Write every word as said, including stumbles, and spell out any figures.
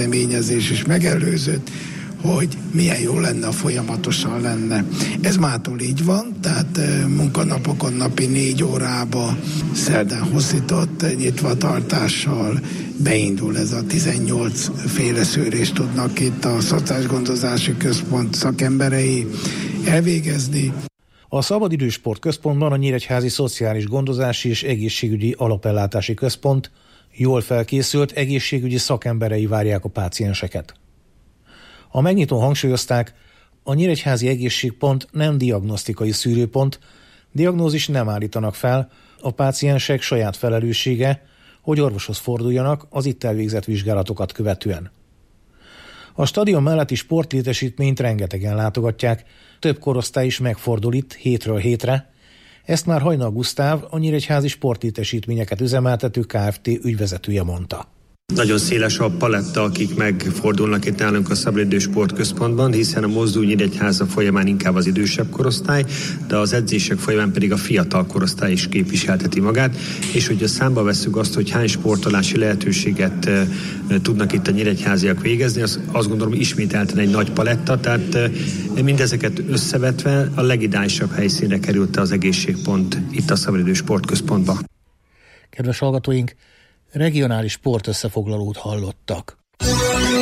kezdeményezés is megelőzött, hogy milyen jó lenne, ha folyamatosan lenne. Ez mától így van, tehát munkanapokon napi négy órába szerdán hosszított nyitvatartással beindul ez a tizennyolc féle szűrést tudnak itt a Szociális Gondozási Központ szakemberei elvégezni. A Szabadidős Sport Központban a Nyíregyházi Szociális Gondozási és Egészségügyi Alapellátási Központ jól felkészült egészségügyi szakemberei várják a pácienseket. A megnyitón hangsúlyozták, a Nyíregyházi Egészségpont nem diagnosztikai szűrőpont, diagnózis nem állítanak fel, a páciensek saját felelőssége, hogy orvoshoz forduljanak az itt elvégzett vizsgálatokat követően. A stadion melletti sportlétesítményt rengetegen látogatják, több korosztály is megfordul itt hétről hétre. Ezt már Hajnal Gusztáv, a Nyíregyházi Sportlétesítményeket üzemeltető Kft. Ügyvezetője mondta. Nagyon széles a paletta, akik megfordulnak itt nálunk a Szabadidős Sport Központban, hiszen a Mozdul Nyíregyháza folyamán inkább az idősebb korosztály, de az edzések folyamán pedig a fiatal korosztály is képviselteti magát, és hogyha számba vesszük azt, hogy hány sportolási lehetőséget e, tudnak itt a nyíregyháziak végezni, az, azt gondolom ismételten egy nagy paletta, tehát e, mindezeket összevetve a legidálisabb helyszínre került az egészségpont itt a Szabadidős Sport Központba. Kedves hallgatóink, regionális sportösszefoglalót hallottak.